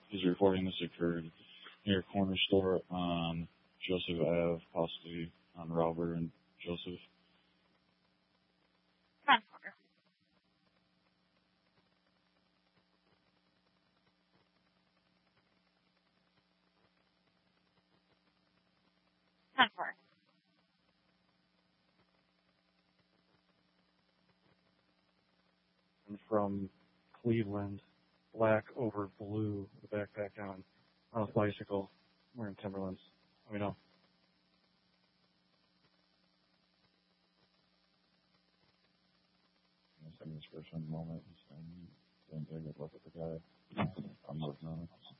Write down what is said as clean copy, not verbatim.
He's reporting this occurred near a corner store on Joseph Ave, possibly on Robert and Joseph. Come on, Porter. Come on, Porter. And from Cleveland, black over blue, the backpack on a bicycle, wearing Timberlands. Let me know. I'm this first one moment. He's saying, didn't take a look at the guy. I'm working on it.